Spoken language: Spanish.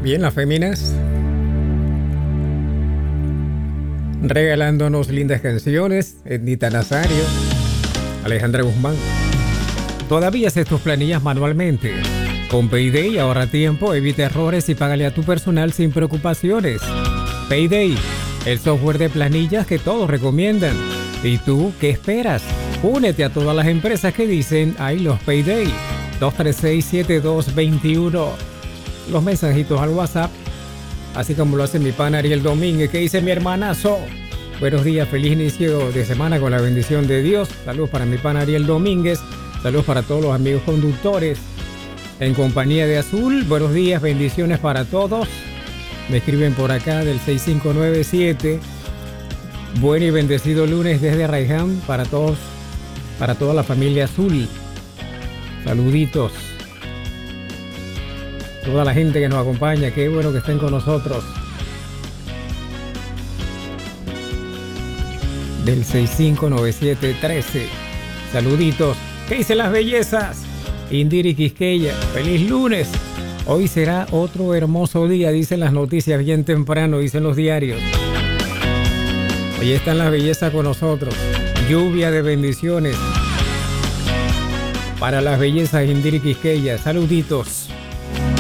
Bien, las féminas regalándonos lindas canciones. Ednita Nazario, Alejandra Guzmán. Todavía haces tus planillas manualmente. Con Payday ahorra tiempo, evita errores y págale a tu personal sin preocupaciones. Payday, el software de planillas que todos recomiendan. ¿Y tú qué esperas? Únete a todas las empresas que dicen I love Payday. 236-7221. Los mensajitos al WhatsApp, así como lo hace mi pana Ariel Domínguez, que dice mi hermanazo. Buenos días, feliz inicio de semana con la bendición de Dios. Saludos para mi pana Ariel Domínguez. Saludos para todos los amigos conductores en compañía de Azul. Buenos días, bendiciones para todos. Me escriben por acá del 6597. Buen y bendecido lunes desde Arraiján para todos, para toda la familia Azul. Saluditos. Toda la gente que nos acompaña, qué bueno que estén con nosotros. Del 659713. Saluditos. ¿Qué dicen las bellezas? Indira y Quisqueya, feliz lunes. Hoy será otro hermoso día, dicen las noticias bien temprano, dicen los diarios. Hoy están las bellezas con nosotros. Lluvia de bendiciones para las bellezas Indira y Quisqueya. Saluditos.